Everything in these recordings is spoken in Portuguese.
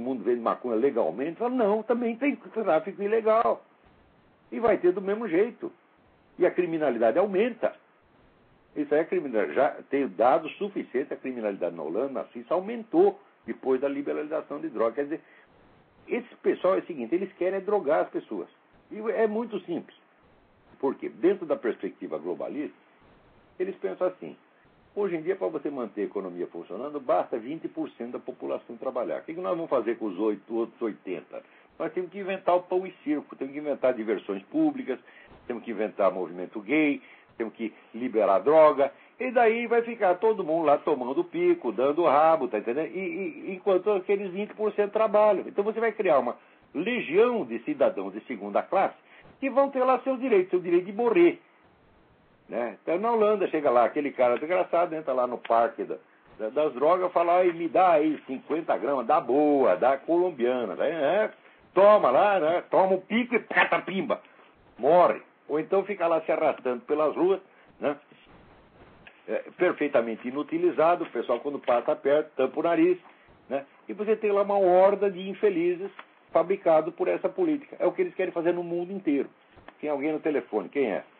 mundo vende maconha legalmente? Fala, não, também tem tráfico ilegal. E vai ter do mesmo jeito. E a criminalidade aumenta. Isso aí é criminalidade. Já tem dados suficientes, a criminalidade na Holanda, na Suíça, aumentou depois da liberalização de drogas. Quer dizer, esse pessoal é o seguinte, eles querem drogar as pessoas. E é muito simples. Por quê? Dentro da perspectiva globalista, eles pensam assim, hoje em dia, para você manter a economia funcionando, basta 20% da população trabalhar. O que nós vamos fazer com os outros 80%? Nós temos que inventar o pão e circo, temos que inventar diversões públicas, temos que inventar movimento gay, temos que liberar droga, e daí vai ficar todo mundo lá tomando pico, dando rabo, tá entendendo? Enquanto aqueles 20% trabalham. Então você vai criar uma legião de cidadãos de segunda classe que vão ter lá seus direitos, seu direito de morrer. Né? Então na Holanda chega lá, aquele cara desgraçado, entra lá no parque das drogas, fala, me dá aí 50 gramas, da boa, da colombiana, né? Toma lá, né? Toma o pico e catapimba, morre. Ou então fica lá se arrastando pelas ruas, né? Perfeitamente inutilizado, o pessoal quando passa perto, tampa o nariz, né? E você tem lá uma horda de infelizes fabricado por essa política. É o que eles querem fazer no mundo inteiro. Tem alguém no telefone, quem é?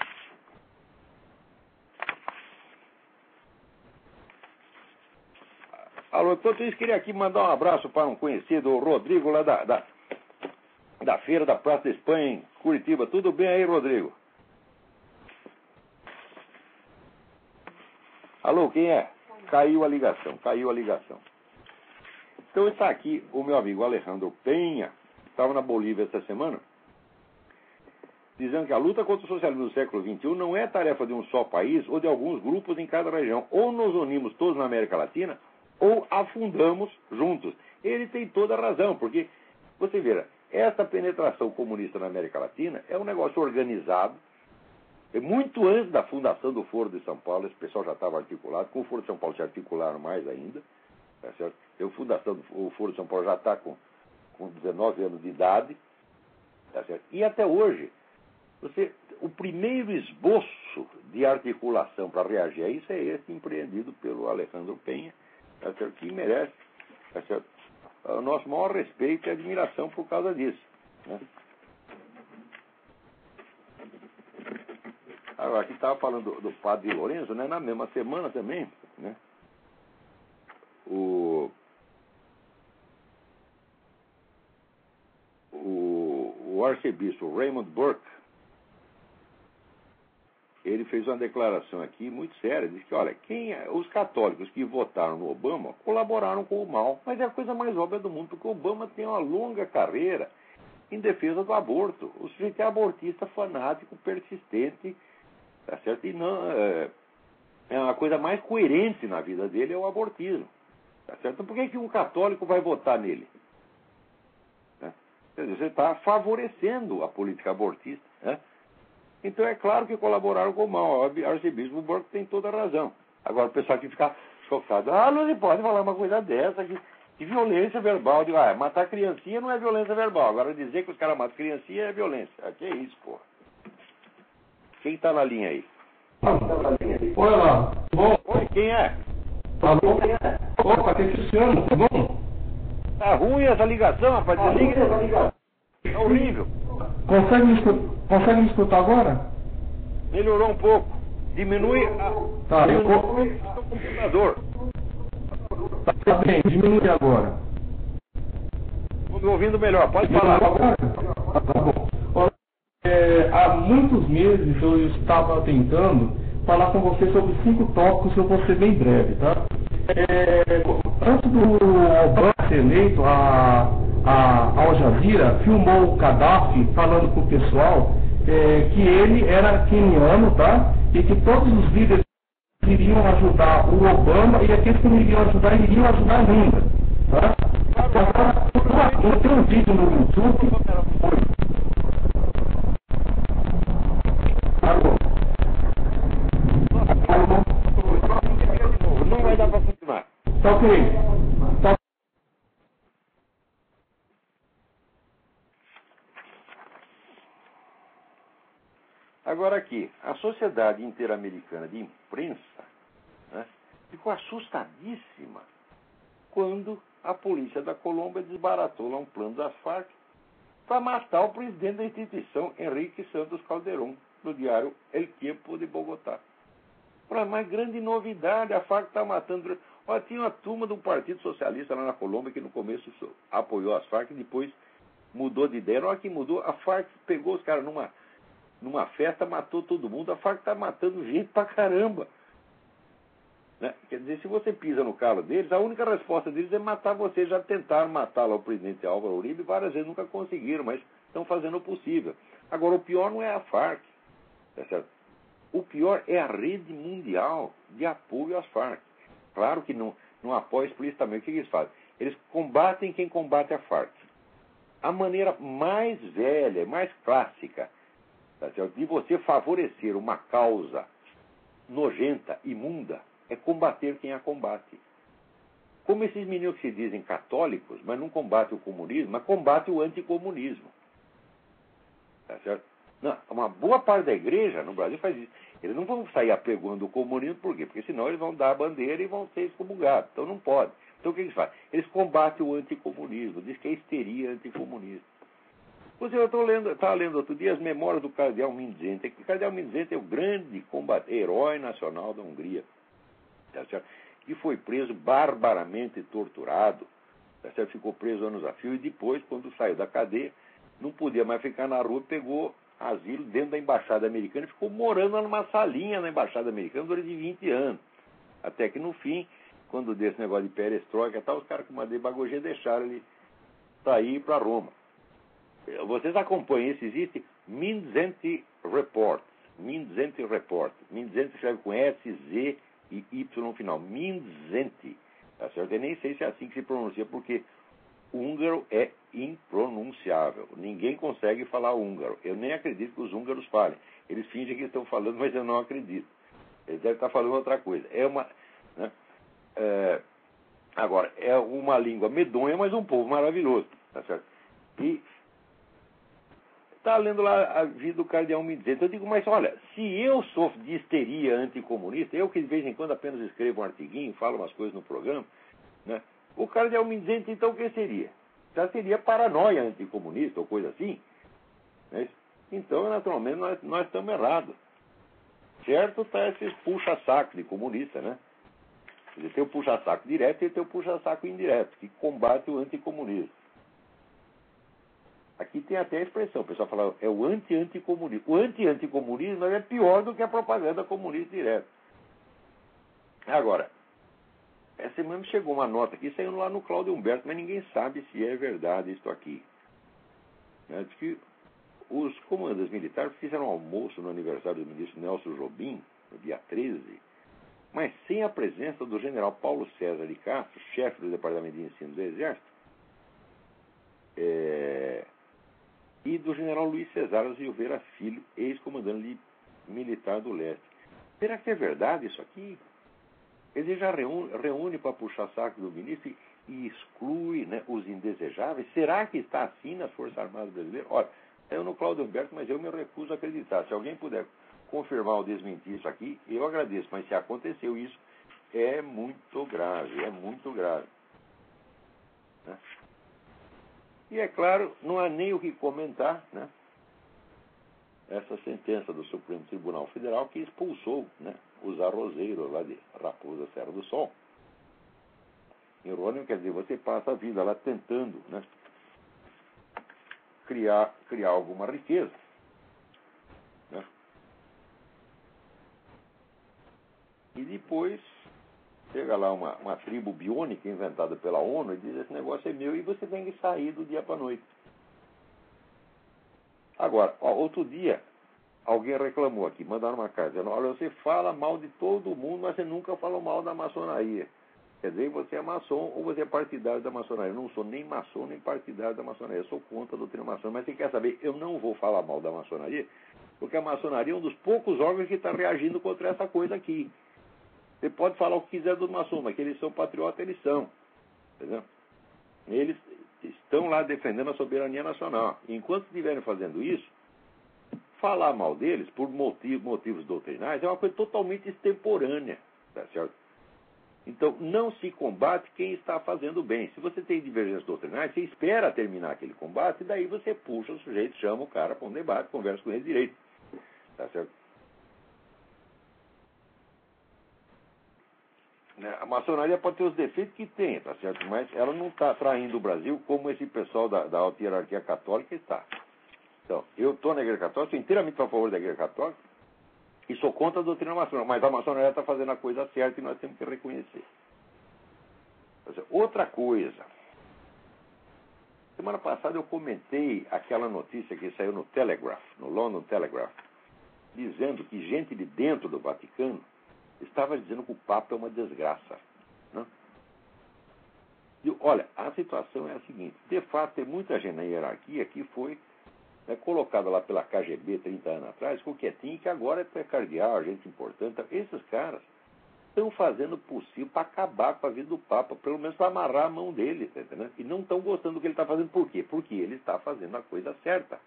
Alô, enquanto isso, queria aqui mandar um abraço para um conhecido, o Rodrigo, lá da feira da Praça da Espanha, em Curitiba. Tudo bem aí, Rodrigo? Alô, quem é? Caiu a ligação. Então está aqui o meu amigo Alejandro Penha, estava na Bolívia essa semana, dizendo que a luta contra o socialismo do século XXI não é tarefa de um só país ou de alguns grupos em cada região. Ou nos unimos todos na América Latina, ou afundamos juntos. Ele tem toda a razão, porque, você vê, essa penetração comunista na América Latina é um negócio organizado. Muito antes da fundação do Foro de São Paulo, esse pessoal já estava articulado. Com o Foro de São Paulo se articularam mais ainda. Tá certo? A fundação do Foro de São Paulo já está com 19 anos de idade. Tá certo? E até hoje, o primeiro esboço de articulação para reagir a isso é esse empreendido pelo Alejandro Penha, tá certo? Que merece, tá certo? O nosso maior respeito e admiração por causa disso. Né? Agora, aqui estava falando do padre Lourenço, né? Na mesma semana também, né? O arcebispo Raymond Burke, ele fez uma declaração aqui muito séria, disse que, olha, os católicos que votaram no Obama colaboraram com o mal, mas é a coisa mais óbvia do mundo, porque o Obama tem uma longa carreira em defesa do aborto. O sujeito é abortista fanático, persistente, tá certo? E não, é uma coisa mais coerente na vida dele é o abortismo, tá certo? Então por que um católico vai votar nele? Né? Quer dizer, você está favorecendo a política abortista, né? Então é claro que colaboraram com o mal. O arcebispo Burke tem toda a razão. Agora o pessoal que fica chocado, não se pode falar uma coisa dessa, que violência verbal. Digo, matar criancinha não é violência verbal. Agora dizer que os caras matam criancinha é violência. Que é isso, porra. Quem está na linha aí? Oi lá, tudo bom? Oi, quem é? Alô? Opa, que Cristiano, tudo bom? Tá ruim essa ligação, rapaz. Desliga. É horrível. Consegue me escutar agora? Melhorou um pouco. Diminui o computador. Tá bem, diminui agora. Estou me ouvindo melhor, pode falar. Agora? Tá bom. Olha, há muitos meses eu estava tentando falar com você sobre 5 tópicos que eu vou ser bem breve, tá? Antes do Obama ser eleito, a Al Jazeera filmou o Gaddafi falando com o pessoal que ele era queniano, tá? E que todos os líderes iriam ajudar o Obama e aqueles que não iriam ajudar ainda, tá? Agora, eu tenho um vídeo no YouTube. Não vai dar para continuar. Tá ok. Tá. Agora aqui, a Sociedade Interamericana de Imprensa, né, ficou assustadíssima quando a polícia da Colômbia desbaratou lá um plano das Farc para matar o presidente da instituição, Henrique Santos Calderón, do diário El Tiempo de Bogotá. Para mais grande novidade, a Farc está matando. Olha, tinha uma turma do Partido Socialista lá na Colômbia que no começo apoiou as Farc e depois mudou de ideia. Na hora que mudou, a Farc pegou os caras numa festa, matou todo mundo. A Farc está matando gente pra caramba. Né? Quer dizer, se você pisa no calo deles, a única resposta deles é matar você. Já tentaram matar lá o presidente Álvaro Uribe várias vezes, nunca conseguiram, mas estão fazendo o possível. Agora, o pior não é a Farc, tá certo? O pior é a rede mundial de apoio às Farc. Claro que não apoia explicitamente. O que eles fazem? Eles combatem quem combate a Farc. A maneira mais velha, mais clássica, tá certo, de você favorecer uma causa nojenta, imunda, é combater quem a combate. Como esses meninos que se dizem católicos, mas não combatem o comunismo, mas combatem o anticomunismo. Tá certo? Não, uma boa parte da igreja no Brasil faz isso. Eles não vão sair apregando o comunismo, por quê? Porque senão eles vão dar a bandeira e vão ser excomungados. Então não pode. Então o que eles fazem? Eles combatem o anticomunismo, diz que é histeria anticomunista. Eu estava lendo outro dia as memórias do cardeal Mindszenty. O cardeal Mindszenty é o grande herói nacional da Hungria. Tá certo? E foi preso, barbaramente torturado. Tá certo? Ficou preso anos a fio e depois, quando saiu da cadeia, não podia mais ficar na rua, pegou asilo dentro da embaixada americana e ficou morando numa salinha na embaixada americana durante 20 anos. Até que no fim, quando deu esse negócio de perestroika e tal, os caras com uma demagogia deixaram ele sair para Roma. Vocês acompanham isso, existe Mindszenty Report. Mindszenty Report. Mindszenty escreve com S, Z e Y no final. Mindszenty. Tá certo? Eu nem sei se é assim que se pronuncia, porque húngaro é impronunciável. Ninguém consegue falar húngaro. Eu nem acredito que os húngaros falem. Eles fingem que estão falando, mas eu não acredito. Eles devem estar falando outra coisa. Né? Agora, é uma língua medonha, mas um povo maravilhoso. Tá certo? E está lendo lá a vida do cardeal Mindszenty. Eu digo, mas olha, se eu sofro de histeria anticomunista, eu que de vez em quando apenas escrevo um artiguinho, falo umas coisas no programa, né? O cardeal Mindszenty, então, o que seria? Já seria paranoia anticomunista ou coisa assim. Né? Então, naturalmente, nós estamos errados. Certo está esses puxa-saco de comunista, né? Quer dizer, tem o puxa-saco direto e tem o puxa-saco indireto, que combate o anticomunismo. Aqui tem até a expressão, o pessoal fala, é o anti-anticomunismo. O anti-anticomunismo é pior do que a propaganda comunista direta. Agora, essa semana chegou uma nota aqui, saindo lá no Cláudio Humberto, mas ninguém sabe se é verdade isso aqui. Diz que os comandantes militares fizeram um almoço no aniversário do ministro Nelson Jobim, no dia 13, mas sem a presença do general Paulo César de Castro, chefe do Departamento de Ensino do Exército, e do general Luiz Cesário Silveira Filho, ex-comandante militar do Leste. Será que é verdade isso aqui? Ele já reúne para puxar saco do ministro e exclui, né, os indesejáveis? Será que está assim nas Forças Armadas Brasileiras? Olha, eu no Cláudio Humberto, mas eu me recuso a acreditar. Se alguém puder confirmar ou desmentir isso aqui, eu agradeço. Mas se aconteceu isso, é muito grave, é muito grave. Né? E é claro, não há nem o que comentar, né, essa sentença do Supremo Tribunal Federal que expulsou, né, os arrozeiros lá de Raposa Serra do Sol. Irônico, quer dizer, você passa a vida lá tentando, né, criar alguma riqueza. Né? E depois chega lá uma tribo biônica inventada pela ONU e diz, esse negócio é meu e você tem que sair do dia para a noite. Agora, outro dia, alguém reclamou aqui, mandaram uma carta, dizendo, olha, você fala mal de todo mundo, mas você nunca falou mal da maçonaria. Quer dizer, você é maçom ou você é partidário da maçonaria. Eu não sou nem maçom nem partidário da maçonaria, eu sou contra a doutrina maçônica. Mas você quer saber, eu não vou falar mal da maçonaria, porque a maçonaria é um dos poucos órgãos que está reagindo contra essa coisa aqui. Você pode falar o que quiser dos maçons, mas que eles são patriotas, eles são. Entendeu? Eles estão lá defendendo a soberania nacional. Enquanto estiverem fazendo isso, falar mal deles, por motivos doutrinais, é uma coisa totalmente extemporânea. Tá certo? Então, não se combate quem está fazendo bem. Se você tem divergências doutrinárias, você espera terminar aquele combate, e daí você puxa o sujeito, chama o cara para um debate, conversa com ele direito. Tá certo? A maçonaria pode ter os defeitos que tem, tá certo? Mas ela não está traindo o Brasil como esse pessoal da alta hierarquia católica está. Então, eu estou na Igreja Católica, sou inteiramente a favor da Igreja Católica e sou contra a doutrina maçônica, mas a maçonaria está fazendo a coisa certa e nós temos que reconhecer. Outra coisa. Semana passada eu comentei aquela notícia que saiu no Telegraph, no London Telegraph, dizendo que gente de dentro do Vaticano estava dizendo que o Papa é uma desgraça. Né? E, olha, a situação é a seguinte. De fato, tem muita gente na hierarquia que foi colocada lá pela KGB 30 anos atrás, ficou quietinho, que agora é cardeal, gente importante. Então, esses caras estão fazendo o possível para acabar com a vida do Papa, pelo menos para amarrar a mão dele, tá entendendo? E não estão gostando do que ele está fazendo. Por quê? Porque ele está fazendo a coisa certa.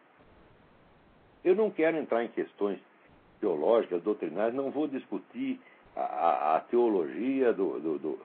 Eu não quero entrar em questões teológicas, doutrinárias, não vou discutir a teologia do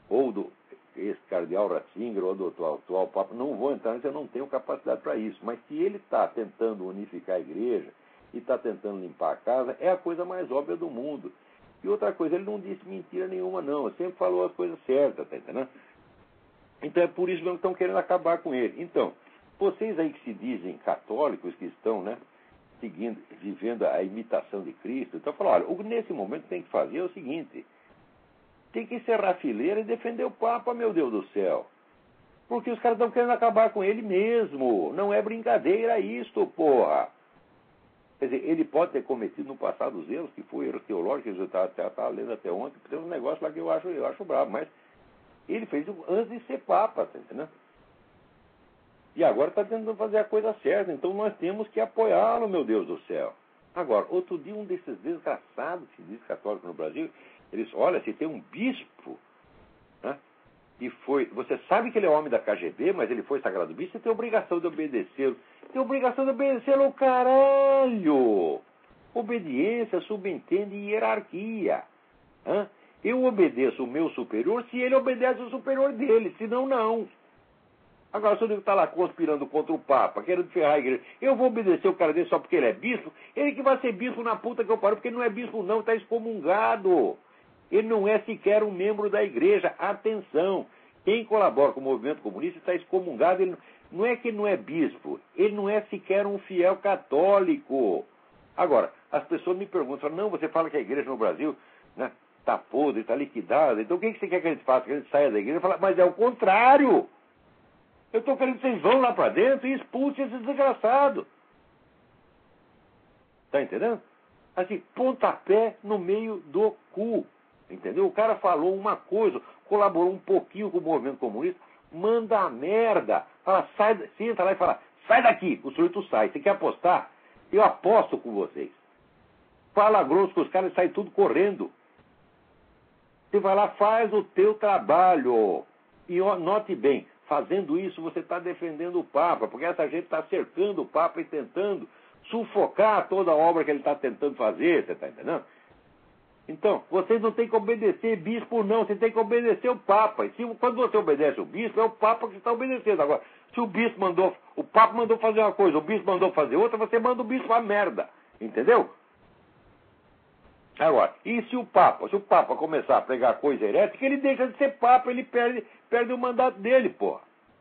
ex-cardeal Ratzinger ou do atual Papa, não vou entrar nisso, eu não tenho capacidade para isso. Mas se ele está tentando unificar a igreja e está tentando limpar a casa, é a coisa mais óbvia do mundo. E outra coisa, ele não disse mentira nenhuma, não. Ele sempre falou as coisas certas, tá entendendo? Então é por isso mesmo que estão querendo acabar com ele. Então, vocês aí que se dizem católicos, que estão, né, seguindo, vivendo a imitação de Cristo, então falam, olha, nesse momento tem que fazer é o seguinte, tem que encerrar a fileira e defender o Papa, meu Deus do céu. Porque os caras estão querendo acabar com ele mesmo. Não é brincadeira isto, porra. Quer dizer, ele pode ter cometido no passado os erros, que foi erros teológicos, eu estava lendo até ontem, tem um negócio lá que eu acho bravo, mas ele fez antes de ser Papa, tá entendendo? E agora está tentando fazer a coisa certa, então nós temos que apoiá-lo, meu Deus do céu. Agora, outro dia um desses desgraçados que diz católico no Brasil, ele disse, olha, se tem um bispo, né, que foi, você sabe que ele é homem da KGB, mas ele foi sagrado bispo, você tem obrigação de obedecê-lo. Tem obrigação de obedecê-lo, caralho! Obediência subentende hierarquia. Né? Eu obedeço o meu superior se ele obedece o superior dele, senão não. Agora, se o nego está lá conspirando contra o Papa, querendo ferrar a igreja, eu vou obedecer o cara dele só porque ele é bispo? Ele que vai ser bispo na puta que eu paro, porque ele não é bispo não, está excomungado. Ele não é sequer um membro da igreja. Atenção, quem colabora com o movimento comunista está excomungado. Ele não é que ele não é bispo, ele não é sequer um fiel católico. Agora, as pessoas me perguntam, não, você fala que a igreja no Brasil está podre, está liquidada, então o que você quer que a gente faça? Que a gente saia da igreja? Falo, mas é o contrário. Eu estou querendo que vocês vão lá para dentro e expulsem esse desgraçado. Está entendendo? Assim, pontapé no meio do cu. Entendeu? O cara falou uma coisa, colaborou um pouquinho com o movimento comunista, manda a merda. Fala, sai, senta lá e fala, sai daqui. O sujeito sai. Você quer apostar? Eu aposto com vocês. Fala grosso com os caras e sai tudo correndo. Você vai lá, faz o teu trabalho. E note bem, fazendo isso você está defendendo o Papa, porque essa gente está cercando o Papa e tentando sufocar toda a obra que ele está tentando fazer, você está entendendo? Então, vocês não têm que obedecer bispo, não. Você tem que obedecer o Papa. E quando você obedece o bispo, é o Papa que está obedecendo. Agora, se o bispo mandou, o Papa mandou fazer uma coisa, o bispo mandou fazer outra, você manda o bispo a merda. Entendeu? Agora, e se o Papa começar a pregar coisa herética, ele deixa de ser Papa, ele perde o mandato dele, porra.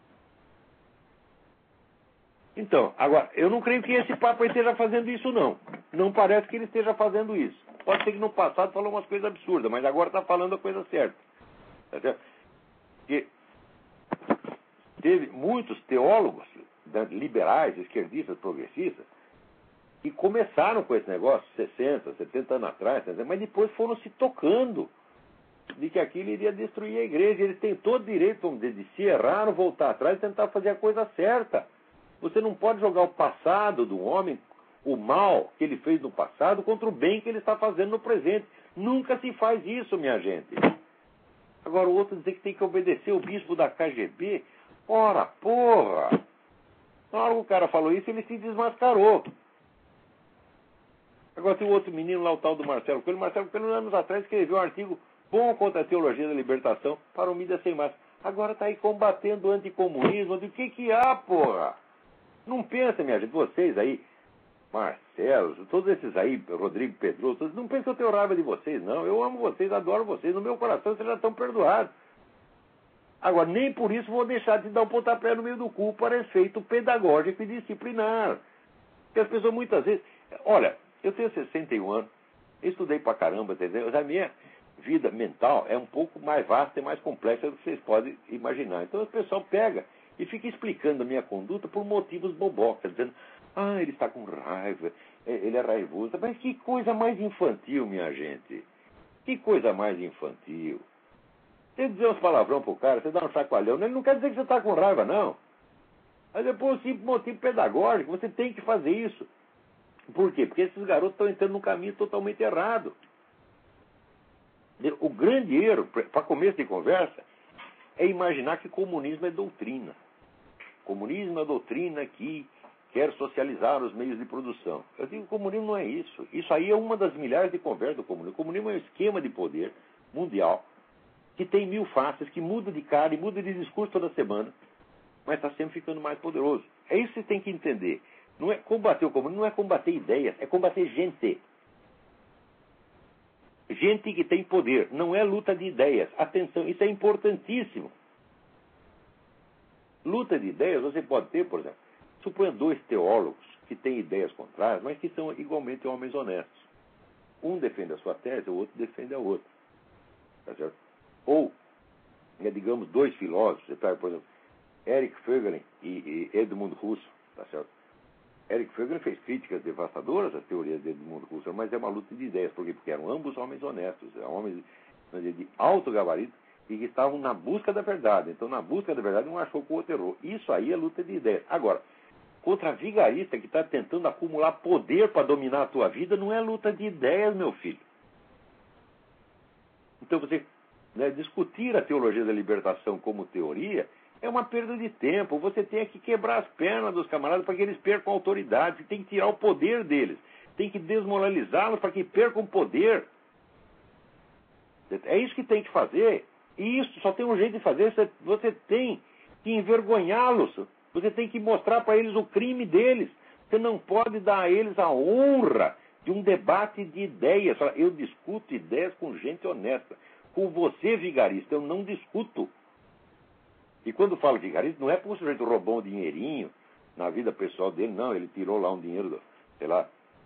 Então, agora, eu não creio que esse Papa esteja fazendo isso, não. Não parece que ele esteja fazendo isso. Pode ser que no passado falou umas coisas absurdas, mas agora está falando a coisa certa. Tá certo? Porque teve muitos teólogos liberais, esquerdistas, progressistas, que começaram com esse negócio 60, 70 anos atrás, mas depois foram se tocando de que aquilo iria destruir a igreja. Eles têm todo direito, vamos dizer, de se errar, voltar atrás e tentar fazer a coisa certa. Você não pode jogar o passado do homem, o mal que ele fez no passado, contra o bem que ele está fazendo no presente. Nunca se faz isso, minha gente. Agora o outro dizer que tem que obedecer o bispo da KGB. Ora, porra! Na hora que o cara falou isso, ele se desmascarou. Agora tem o outro menino lá, o tal do Marcelo Coelho. Marcelo Coelho, anos atrás, escreveu um artigo bom contra a teologia da libertação para o mídia sem máscara. Agora está aí combatendo o anticomunismo. O que há, porra? Não pensa, minha gente, vocês aí, Marcelo, todos esses aí, Rodrigo Pedroso, não pensam que eu tenho raiva de vocês, não. Eu amo vocês, adoro vocês. No meu coração vocês já estão perdoados. Agora, nem por isso vou deixar de dar um pontapé no meio do cu para efeito pedagógico e disciplinar. Porque as pessoas muitas vezes... Olha, eu tenho 61 anos, eu estudei pra caramba, entendeu? A minha vida mental é um pouco mais vasta e mais complexa do que vocês podem imaginar. Então o pessoal pega e fica explicando a minha conduta por motivos bobocas, dizendo, ele está com raiva, ele é raivoso. Mas que coisa mais infantil, minha gente. Que coisa mais infantil. Você dizer uns palavrão pro cara, você dá um chacoalhão, ele não quer dizer que você está com raiva, não. Mas é por um simples motivo pedagógico, você tem que fazer isso. Por quê? Porque esses garotos estão entrando num caminho totalmente errado. O grande erro, para começo de conversa, é imaginar que comunismo é doutrina. Comunismo é doutrina que quer socializar os meios de produção. Eu digo que o comunismo não é isso. Isso aí é uma das milhares de conversas do comunismo. O comunismo é um esquema de poder mundial que tem 1000 faces, que muda de cara e muda de discurso toda semana, mas está sempre ficando mais poderoso. É isso que você tem que entender. Não é combater o comunismo, não é combater ideias, é combater gente. Gente que tem poder, não é luta de ideias. Atenção, isso é importantíssimo. Luta de ideias você pode ter, por exemplo, suponha 2 teólogos que têm ideias contrárias, mas que são igualmente homens honestos. Um defende a sua tese, o outro defende a outra. Tá certo? Ou, digamos, 2 filósofos, você pega, por exemplo, Eric Fögelin e Edmund Husserl, tá certo? Eric Fögelin fez críticas devastadoras às teorias de Edmund Husserl, mas é uma luta de ideias. Por quê? Porque eram ambos homens honestos, homens de alto gabarito e que estavam na busca da verdade. Então, na busca da verdade, um achou que o outro errou. Isso aí é luta de ideias. Agora, contra a vigarista que está tentando acumular poder para dominar a tua vida, não é luta de ideias, meu filho. Então, você discutir a teologia da libertação como teoria é uma perda de tempo. Você tem que quebrar as pernas dos camaradas para que eles percam a autoridade. Você tem que tirar o poder deles. Tem que desmoralizá-los para que percam o poder. É isso que tem que fazer. E isso só tem um jeito de fazer. Você tem que envergonhá-los. Você tem que mostrar para eles o crime deles. Você não pode dar a eles a honra de um debate de ideias. Eu discuto ideias com gente honesta. Com você, vigarista, eu não discuto. E quando falo vigarista, não é porque o sujeito roubou um dinheirinho na vida pessoal dele, não. Ele tirou lá um dinheiro, sei lá.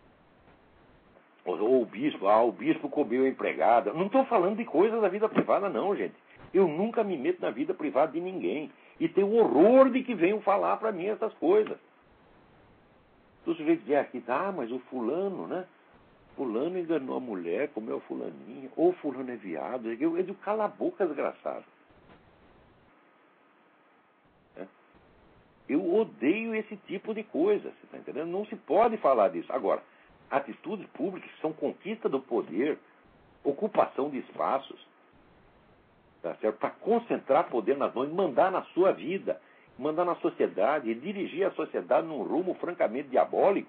Ou o bispo comeu a empregada. Não estou falando de coisas da vida privada, não, gente. Eu nunca me meto na vida privada de ninguém. E tenho horror de que venham falar para mim essas coisas. O sujeito diz aqui, mas o fulano, né? Fulano enganou a mulher, comeu a fulaninha. Ou fulano é viado. Eu digo, cala a boca, desgraçado. Eu odeio esse tipo de coisa, você está entendendo? Não se pode falar disso. Agora, atitudes públicas são conquista do poder, ocupação de espaços, tá certo? Para concentrar poder nas mãos, mandar na sua vida, mandar na sociedade, e dirigir a sociedade num rumo francamente diabólico.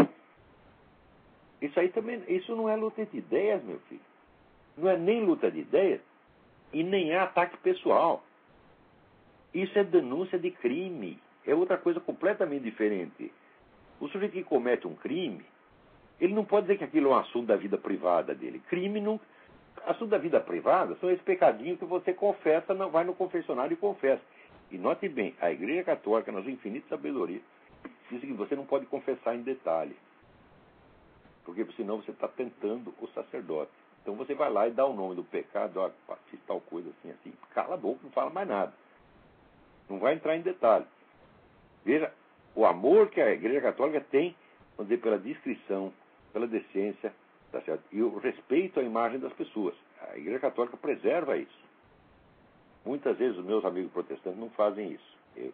Isso aí também, isso não é luta de ideias, meu filho. Não é nem luta de ideias e nem é ataque pessoal. Isso é denúncia de crime. É outra coisa completamente diferente. O sujeito que comete um crime, ele não pode dizer que aquilo é um assunto da vida privada dele. Crime não... Assunto da vida privada são esses pecadinhos que você confessa, não vai no confessionário e confessa. E note bem, a Igreja Católica, na sua infinita sabedoria, diz que você não pode confessar em detalhe. Porque senão você está tentando o sacerdote. Então você vai lá e dá o nome do pecado, fiz tal coisa assim, cala a boca, não fala mais nada. Não vai entrar em detalhe. Veja, o amor que a Igreja Católica tem, vamos dizer, pela discrição, pela decência, tá certo? E o respeito à imagem das pessoas. A Igreja Católica preserva isso. Muitas vezes os meus amigos protestantes não fazem isso.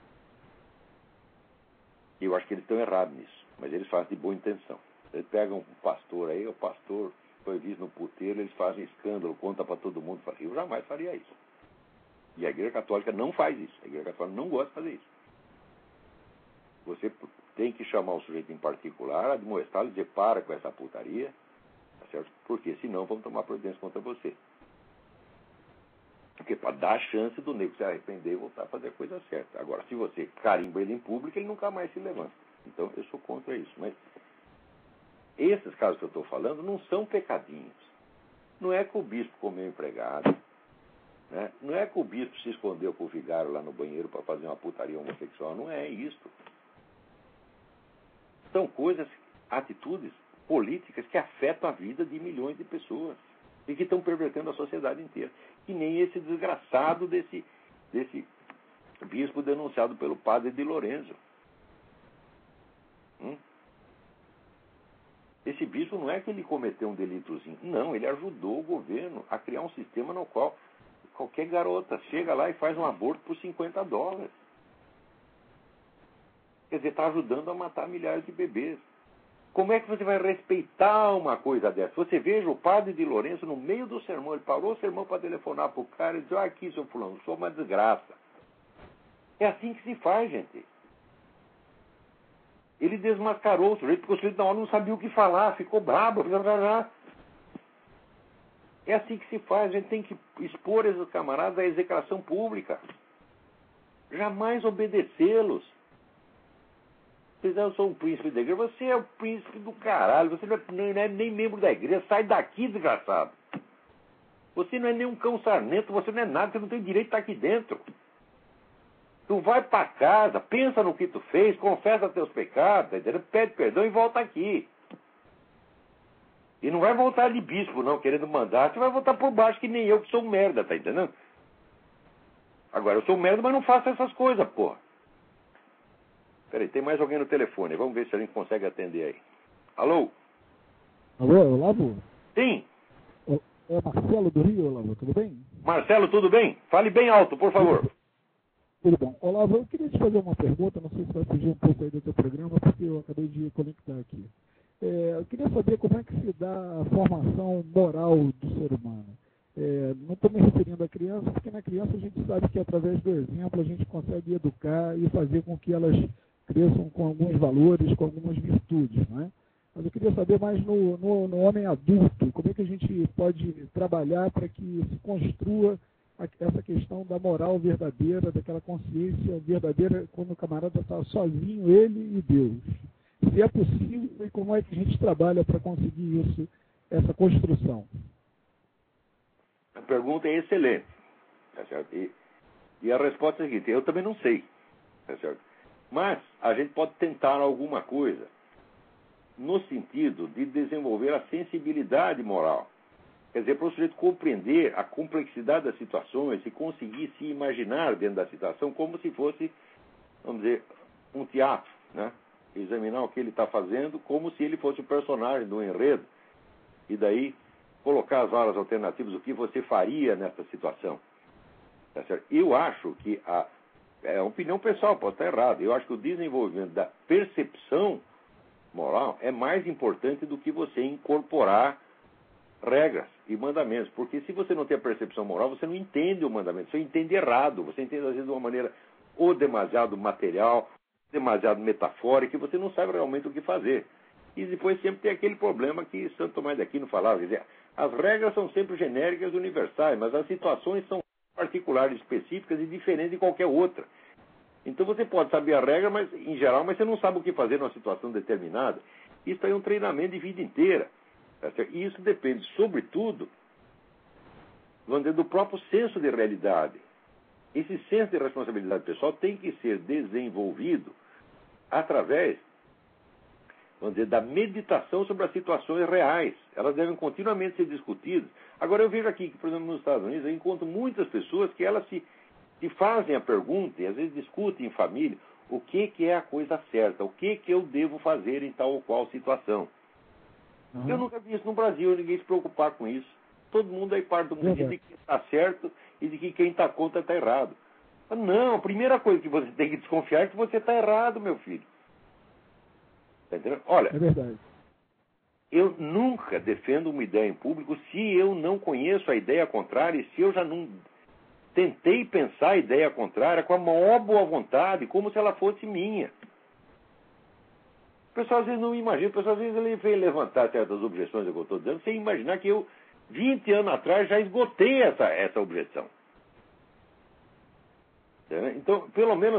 Eu acho que eles estão errados nisso, mas eles fazem de boa intenção. Eles pegam um pastor aí, o pastor foi visto no puteiro, eles fazem escândalo, conta para todo mundo. Eu jamais faria isso. E a Igreja Católica não faz isso. A Igreja Católica não gosta de fazer isso. Você tem que chamar o sujeito em particular, admoestá-lo e dizer, para com essa putaria, tá certo? Porque senão vão tomar providência contra você. Porque para dar a chance do nego se arrepender e voltar a fazer a coisa certa. Agora, se você carimba ele em público, ele nunca mais se levanta. Então, eu sou contra isso. Mas esses casos que eu estou falando não são pecadinhos. Não é que o bispo comeu empregado. Né? Não é que o bispo se escondeu com o vigário lá no banheiro para fazer uma putaria homossexual. Não é isso. São coisas, atitudes políticas que afetam a vida de milhões de pessoas e que estão pervertendo a sociedade inteira. Que nem esse desgraçado desse bispo denunciado pelo padre de Lorenzo. Esse bispo não é que ele cometeu um delitozinho. Não, ele ajudou o governo a criar um sistema no qual qualquer garota chega lá e faz um aborto por $50. Quer dizer, está ajudando a matar milhares de bebês. Como é que você vai respeitar uma coisa dessa? Você veja o padre de Lourenço no meio do sermão, ele parou o sermão para telefonar para o cara e disse: aqui, seu fulano, sou uma desgraça. É assim que se faz, gente. Ele desmascarou o sujeito, porque o sujeito na hora não sabia o que falar, ficou brabo. É assim que se faz, a gente tem que expor esses camaradas à execração pública. Jamais obedecê-los. Eu sou um príncipe da igreja. Você é o príncipe do caralho. Você não é nem membro da igreja. Sai daqui, desgraçado. Você não é nem um cão sarnento. Você não é nada. Você não tem direito de estar aqui dentro. Tu vai para casa, pensa no que tu fez, confessa teus pecados, tá entendendo? Pede perdão e volta aqui. E não vai voltar de bispo, não, querendo mandar. Você vai voltar por baixo, que nem eu, que sou um merda, tá entendendo? Agora, eu sou um merda, mas não faço essas coisas, porra. Peraí, tem mais alguém no telefone. Vamos ver se a gente consegue atender aí. Alô? Alô, Olavo? Sim. É Marcelo do Rio, Olavo, tudo bem? Marcelo, tudo bem? Fale bem alto, por favor. Tudo bom. Olavo, eu queria te fazer uma pergunta, não sei se vai fugir um pouco aí do teu programa, porque eu acabei de conectar aqui. Eu queria saber como é que se dá a formação moral do ser humano. Não estou me referindo à criança, porque na criança a gente sabe que através do exemplo a gente consegue educar e fazer com que elas cresçam com alguns valores, com algumas virtudes, não é? Mas eu queria saber mais no homem adulto, como é que a gente pode trabalhar para que se construa essa questão da moral verdadeira, daquela consciência verdadeira quando o camarada está sozinho, ele e Deus. Se é possível e como é que a gente trabalha para conseguir isso, essa construção. A pergunta é excelente, tá certo? E a resposta é a seguinte: eu também não sei, tá certo? Mas a gente pode tentar alguma coisa no sentido de desenvolver a sensibilidade moral. Quer dizer, para o sujeito compreender a complexidade das situações e conseguir se imaginar dentro da situação como se fosse, vamos dizer, um teatro, né? Examinar o que ele está fazendo como se ele fosse o personagem do enredo. E daí colocar as várias alternativas do que você faria nessa situação. Tá certo? Eu acho que é uma opinião pessoal, pode estar errado. Eu acho que o desenvolvimento da percepção moral é mais importante do que você incorporar regras e mandamentos. Porque se você não tem a percepção moral, você não entende o mandamento. Você entende errado. Você entende, às vezes, de uma maneira ou demasiado material, demasiado metafórica, e você não sabe realmente o que fazer. E depois sempre tem aquele problema que Santo Tomás de Aquino falava. Quer dizer, as regras são sempre genéricas e universais, mas as situações são particulares, específicas e diferentes de qualquer outra. Então você pode saber a regra, mas em geral, mas você não sabe o que fazer numa situação determinada. Isso aí é um treinamento de vida inteira. Tá certo? E isso depende, sobretudo, vamos dizer, do próprio senso de realidade. Esse senso de responsabilidade pessoal tem que ser desenvolvido através, vamos dizer, da meditação sobre as situações reais. Elas devem continuamente ser discutidas. Agora, eu vejo aqui que, por exemplo, nos Estados Unidos, eu encontro muitas pessoas que elas se fazem a pergunta, e às vezes discutem em família, o que é a coisa certa, o que eu devo fazer em tal ou qual situação. Uhum. Eu nunca vi isso no Brasil, ninguém se preocupar com isso. Todo mundo aí parte do mundo de que está certo e de que quem está contra está errado. Não, a primeira coisa que você tem que desconfiar é que você está errado, meu filho. Tá entendendo? Olha, é verdade. Eu nunca defendo uma ideia em público se eu não conheço a ideia contrária e se eu já não tentei pensar a ideia contrária com a maior boa vontade, como se ela fosse minha. O pessoal às vezes não me imagina, o pessoal às vezes ele vem levantar certas objeções que eu estou dizendo, sem imaginar que eu, 20 anos atrás, já esgotei essa objeção. Então, pelo menos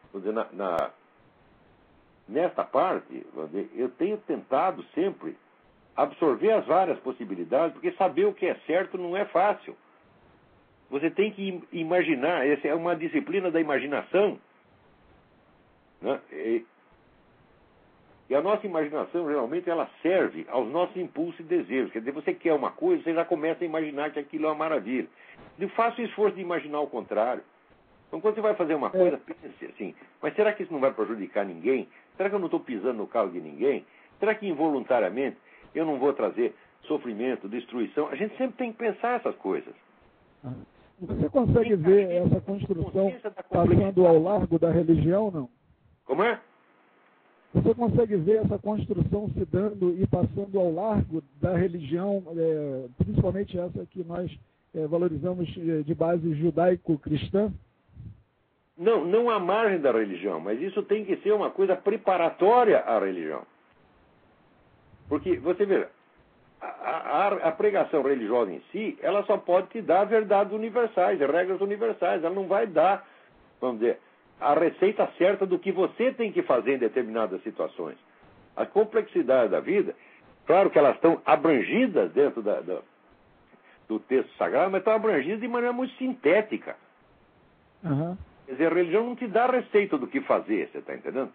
nesta parte, eu tenho tentado sempre absorver as várias possibilidades, porque saber o que é certo não é fácil. Você tem que imaginar, essa é uma disciplina da imaginação, né? E a nossa imaginação, geralmente, ela serve aos nossos impulsos e desejos. Quer dizer, você quer uma coisa, você já começa a imaginar que aquilo é uma maravilha. E faça o esforço de imaginar o contrário. Então, quando você vai fazer uma coisa, pense assim, mas será que isso não vai prejudicar ninguém? Será que eu não estou pisando no calo de ninguém? Será que involuntariamente eu não vou trazer sofrimento, destruição? A gente sempre tem que pensar essas coisas. Você consegue ver essa construção passando ao largo da religião, não? Como é? Você consegue ver essa construção se dando e passando ao largo da religião, principalmente essa que nós valorizamos de base judaico-cristã? Não à margem da religião, mas isso tem que ser uma coisa preparatória à religião. Porque, você vê, a pregação religiosa em si, ela só pode te dar verdades universais, regras universais. Ela não vai dar, vamos dizer, a receita certa do que você tem que fazer em determinadas situações. A complexidade da vida, claro que elas estão abrangidas dentro do texto sagrado, mas estão abrangidas de maneira muito sintética. Uhum. Quer dizer, a religião não te dá a receita do que fazer, você está entendendo?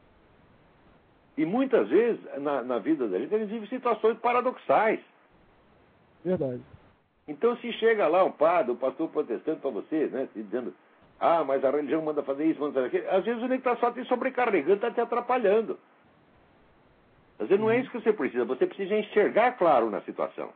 E muitas vezes, na vida da gente, eles vivem situações paradoxais. Verdade. Então, se chega lá um padre, um pastor protestante para você, né, dizendo, mas a religião manda fazer isso, manda fazer aquilo, às vezes o único que está só te sobrecarregando, está te atrapalhando. Às vezes não é isso que você precisa enxergar claro na situação.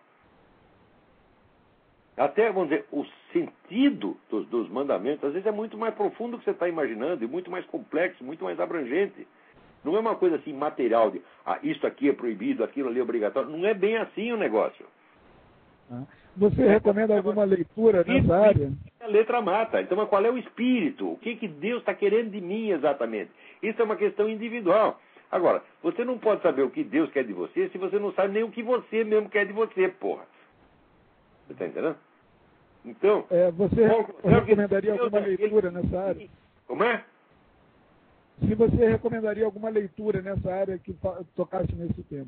Até, vamos dizer, o sentido dos mandamentos, às vezes é muito mais profundo do que você está imaginando, e muito mais complexo, muito mais abrangente. Não é uma coisa assim material de, isso aqui é proibido, aquilo ali é obrigatório. Não é bem assim o negócio. Você recomenda alguma leitura nessa área? A letra mata. Então, mas qual é o espírito? O que Deus está querendo de mim exatamente? Isso é uma questão individual. Agora, você não pode saber o que Deus quer de você se você não sabe nem o que você mesmo quer de você, porra. Você está entendendo? Então... você recomendaria alguma leitura nessa área? Como é? Se você recomendaria alguma leitura nessa área que tocasse nesse tema.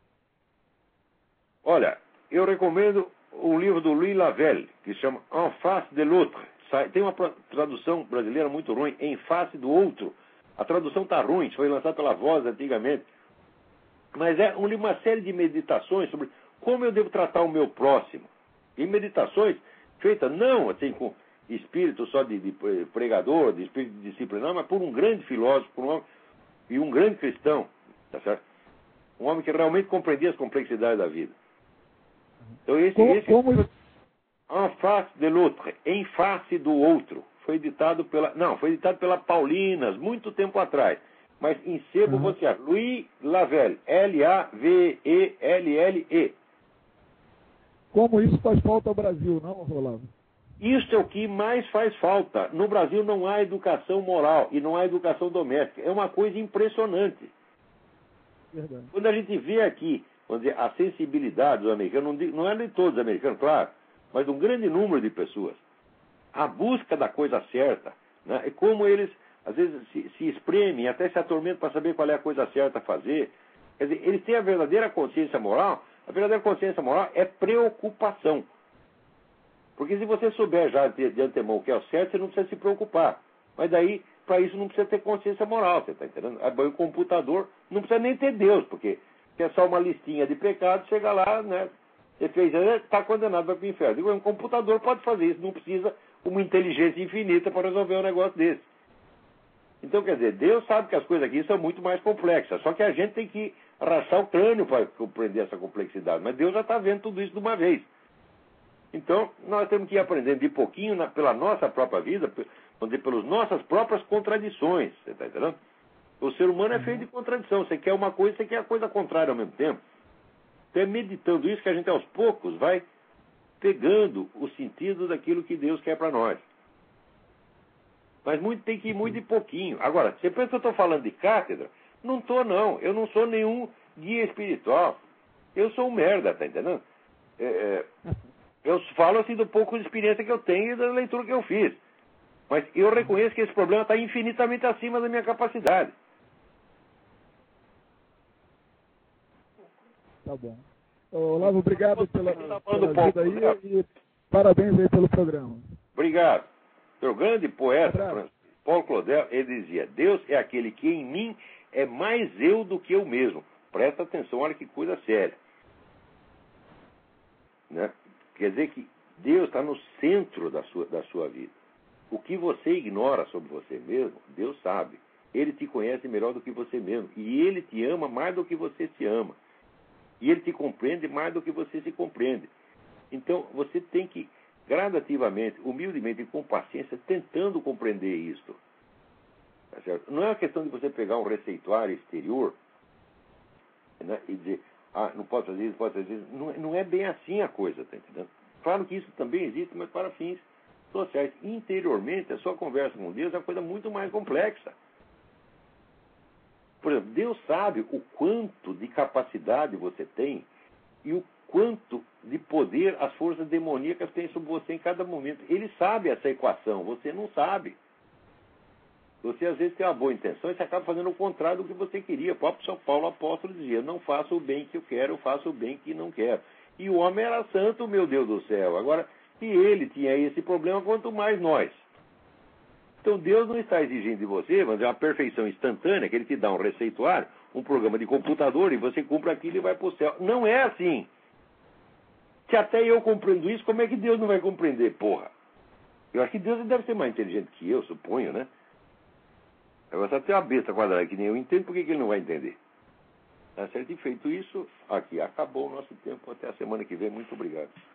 Olha, eu recomendo o livro do Louis Lavelle, que se chama En face de l'autre. Tem uma tradução brasileira muito ruim, Em face do outro. A tradução está ruim, foi lançada pela Voz antigamente. Mas é uma série de meditações sobre como eu devo tratar o meu próximo. E meditações feitas não assim com espírito só de pregador, de espírito disciplinar, mas por um grande filósofo, e um grande cristão, tá certo? Um homem que realmente compreendia as complexidades da vida. Então En face de l'autre, em face do outro, foi editado pela Paulinas, muito tempo atrás. Mas em sebo você acha Louis Lavelle, Lavelle. Como isso faz falta ao Brasil, não, Rolando? Isso é o que mais faz falta. No Brasil não há educação moral e não há educação doméstica. É uma coisa impressionante. Verdade. Quando a gente vê aqui, vamos dizer, a sensibilidade dos americanos, não é de todos os americanos, claro, mas de um grande número de pessoas, a busca da coisa certa, né, e como eles, às vezes, se espremem, até se atormentam para saber qual é a coisa certa a fazer. Quer dizer, eles têm a verdadeira consciência moral. A verdadeira consciência moral é preocupação. Porque se você souber já de antemão o que é o certo, você não precisa se preocupar. Mas daí, para isso, não precisa ter consciência moral, você está entendendo? O computador não precisa nem ter Deus, porque é só uma listinha de pecados, chega lá, né? Você fez, está condenado para o inferno. Um computador pode fazer isso, não precisa uma inteligência infinita para resolver um negócio desse. Então, quer dizer, Deus sabe que as coisas aqui são muito mais complexas, só que a gente tem que rachar o crânio para compreender essa complexidade. Mas Deus já está vendo tudo isso de uma vez. Então, nós temos que ir aprendendo de pouquinho pela nossa própria vida, vamos dizer, pelas nossas próprias contradições. Você está entendendo? O ser humano é feito de contradição. Você quer uma coisa, você quer a coisa contrária ao mesmo tempo. Então é meditando isso que a gente, aos poucos, vai pegando o sentido daquilo que Deus quer para nós. Mas tem que ir muito de pouquinho. Agora, você pensa que eu estou falando de cátedra? Não estou, não. Eu não sou nenhum guia espiritual. Eu sou um merda, tá entendendo? Eu falo assim do pouco de experiência que eu tenho e da leitura que eu fiz. Mas eu reconheço que esse problema está infinitamente acima da minha capacidade. Tá bom. Olavo, obrigado pela ajuda aí Paulo, e parabéns aí pelo programa. Obrigado. O grande poeta, Paulo Claudel, ele dizia: Deus é aquele que em mim é mais eu do que eu mesmo. Presta atenção, olha que coisa séria. Né? Quer dizer que Deus está no centro da sua vida. O que você ignora sobre você mesmo, Deus sabe. Ele te conhece melhor do que você mesmo. E Ele te ama mais do que você se ama. E Ele te compreende mais do que você se compreende. Então, você tem que, gradativamente, humildemente e com paciência, tentando compreender isto. Tá certo? Não é uma questão de você pegar um receituário exterior, né, e dizer, não pode fazer isso, pode fazer isso. Não é bem assim a coisa, tá entendendo? Claro que isso também existe, mas para fins sociais. Interiormente, a sua conversa com Deus é uma coisa muito mais complexa. Por exemplo, Deus sabe o quanto de capacidade você tem e o quanto de poder as forças demoníacas têm sobre você em cada momento. Ele sabe essa equação, você não sabe. Você às vezes tem uma boa intenção e você acaba fazendo o contrário do que você queria. O próprio São Paulo apóstolo dizia: não faço o bem que eu quero, eu faço o bem que não quero. E o homem era santo, meu Deus do céu. Agora, se ele tinha esse problema, quanto mais nós. Então Deus não está exigindo de você, vamos dizer, uma perfeição instantânea, que Ele te dá um receituário, um programa de computador, e você cumpre aquilo e vai para o céu. Não é assim. Se até eu compreendo isso, como é que Deus não vai compreender, porra? Eu acho que Deus deve ser mais inteligente que eu, suponho, né? Agora, se até uma besta quadrada que nem eu entendo, por que ele não vai entender? Tá certo? E feito isso, aqui acabou o nosso tempo. Até a semana que vem. Muito obrigado.